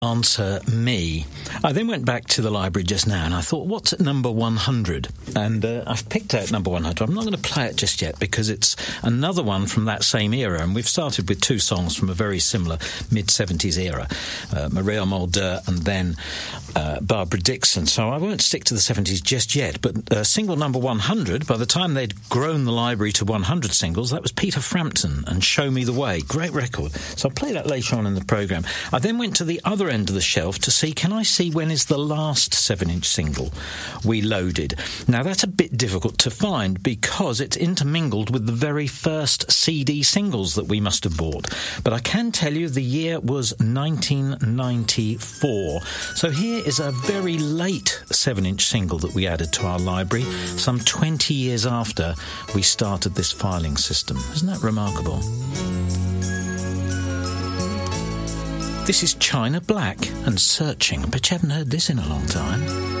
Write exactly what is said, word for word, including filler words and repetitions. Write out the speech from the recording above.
Answer me. I then went back to the library just now and I thought, what's at number one hundred? And uh, I've picked out number one hundred. I'm not going to play it just yet because it's another one from that same era, and we've started with two songs from a very similar mid-seventies era, uh, Maria Mulder and then uh, Barbara Dixon. So I won't stick to the seventies just yet, but uh, single number one hundred, by the time they'd grown the library to one hundred singles, that was Peter Frampton and Show Me the Way. Great record. So I'll play that later on in the programme. I then went to the other end of the shelf to see, can I see when is the last seven-inch single we loaded? Now, that's a bit difficult to find because it's intermingled with the very first C D singles that we must have bought. But I can tell you the year was nineteen ninety-four. So here is a very late seven-inch single that we added to our library, some twenty years after we started this filing system. Isn't that remarkable? This is China Black and Searching. I bet you haven't heard this in a long time.